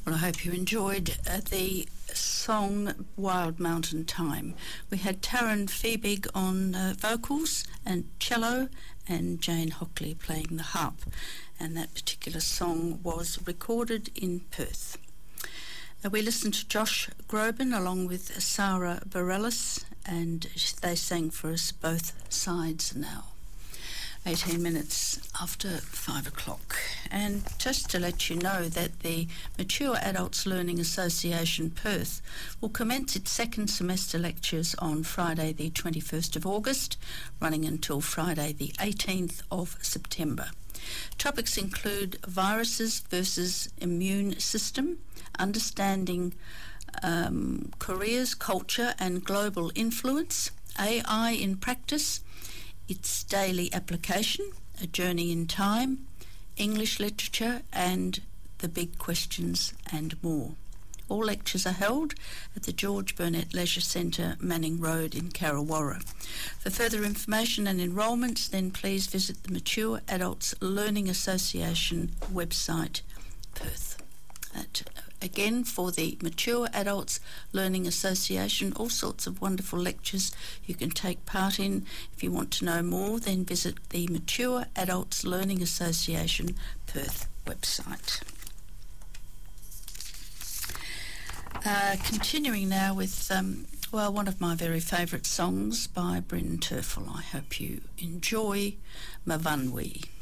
Well, I hope you enjoyed the song Wild Mountain Time. We had Taryn Feebig on vocals and cello and Jane Hockley playing the harp, and that particular song was recorded in Perth. We listened to Josh Groban along with Sarah Bareilles, and they sang for us Both Sides Now. 18 minutes after 5 o'clock. And just to let you know that the Mature Adults Learning Association Perth will commence its second semester lectures on Friday the 21st of August, running until Friday the 18th of September. Topics include viruses versus immune system, understanding careers, culture and global influence, AI in practice, its daily application, a journey in time, English literature and the big questions and more. All lectures are held at the George Burnett Leisure Centre, Manning Road in Carrawarra. For further information and enrolments, then please visit the Mature Adults Learning Association website, Perth. Again, for the Mature Adults Learning Association, all sorts of wonderful lectures you can take part in. If you want to know more, then visit the Mature Adults Learning Association Perth website. Continuing now with, one of my very favourite songs by Bryn Terfel. I hope you enjoy Mavanwi.